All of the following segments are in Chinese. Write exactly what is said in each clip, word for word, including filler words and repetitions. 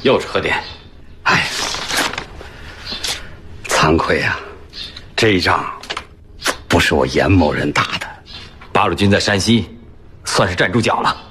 又是贺典。 哎，惭愧啊，这一仗不是我严某人打的。 八路军在山西，算是站住脚了。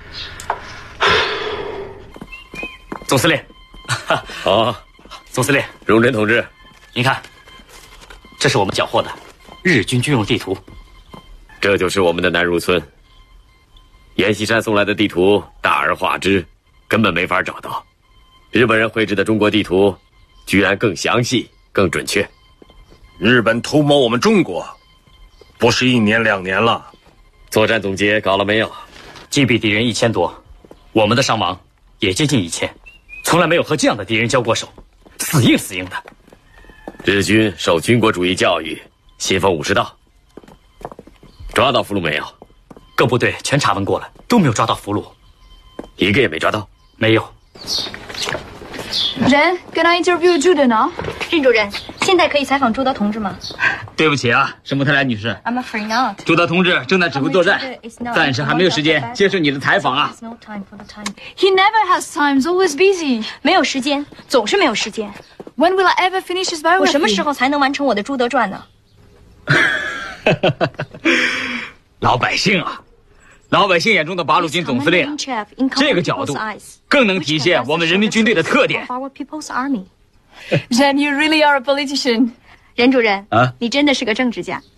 总司令， 好， 总司令， 荣臻同志， 您看，这是我们缴获的日军军用地图。 这就是我们的南如村。阎锡山送来的地图大而化之，根本没法找到。日本人绘制的中国地图，居然更详细、更准确。 日本图谋我们中国，不是一年两年了。 作战总结搞了没有？ 击毙敌人一千多，我们的伤亡也接近一千，从来没有和这样的敌人交过手，死硬死硬的。 日军受军国主义教育，信奉武士道。抓到俘虏没有？ 各部队全查问过了，都没有抓到俘虏， 一个也没抓到。 没有。 人 ，Can I interview 朱德呢？ 任主任，现在可以采访朱德同志吗？ 对不起啊，沈木特莱女士。 I'm afraid not。 朱德同志正在指挥作战，暂时还没有时间接受你的采访啊。 He never has time, always busy。 没有时间，总是没有时间。 When will I ever finish his biography？ 我什么时候才能完成我的朱德传呢？ 老百姓啊，老百姓眼中的八路军总司令，这个角度更能体现我们人民军队的特点。 Ren, you really are a politician。 任主任啊， 你真的是个政治家。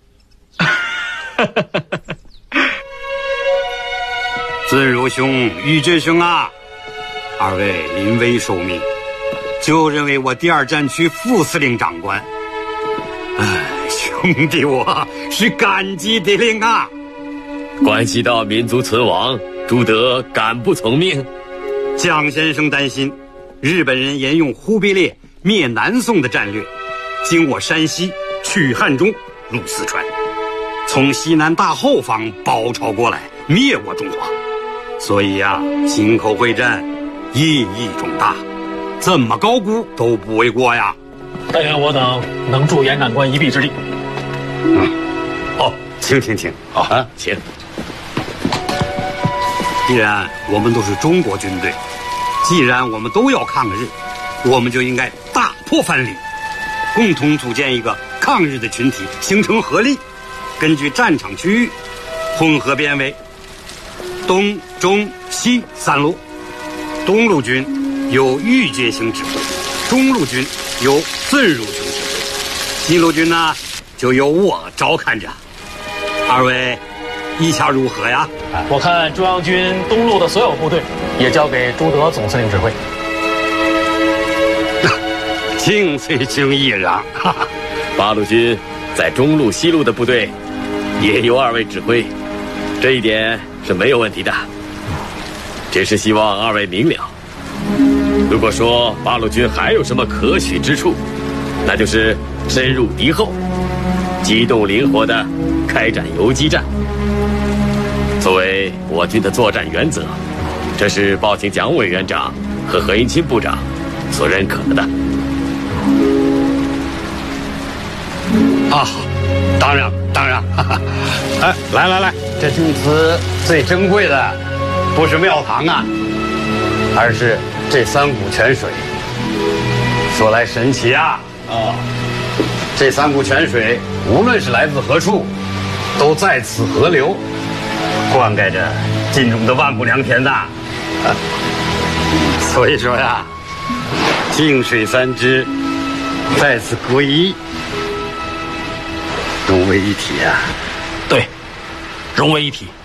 尊儒兄、玉真兄啊，二位临危受命，就任为我第二战区副司令长官。哎，兄弟，我是感激涕零啊！ 关系到民族存亡，朱德敢不从命？ 蒋先生担心，日本人沿用忽必烈灭南宋的战略，经过山西、取汉中、入四川，从西南大后方包抄过来，灭我中华。所以呀、啊，忻口会战意义重大，怎么高估都不为过呀！ 但愿我等能助严长官一臂之力。 嗯，哦，请请请， 好、哦、啊，请。 既然我们都是中国军队，既然我们都要抗日，我们就应该打破藩篱，共同组建一个抗日的群体，形成合力。根据战场区域，混合编为东、中、西三路。东路军由玉阶行指挥，中路军由孙如兄指挥，西路军呢就由我照看着。二位意下如何呀？ 我看中央军东路的所有部队也交给朱德总司令指挥。 敬随兄义壤。 八路军在中路、西路的部队也由二位指挥，这一点是没有问题的。只是希望二位明了，如果说八路军还有什么可取之处，那就是深入敌后，机动灵活地开展游击战。作为我军的作战原则，这是报请蒋委员长和何应钦部长所认可的。 啊，当然当然。哎，来来来，这钧瓷最珍贵的不是庙堂啊，而是这三股泉水。说来神奇啊！啊，这三股泉水无论是来自何处，都在此河流，灌溉着晋中的万亩良田呐。啊，所以说呀，净水三支在此合一，融为一体啊。 对，融为一体。